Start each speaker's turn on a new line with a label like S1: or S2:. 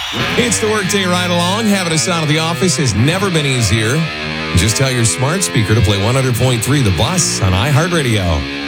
S1: It's the Workday Ride Along. Having us out of the office has never been easier. Just tell your smart speaker to play 100.3 The Bus on iHeartRadio.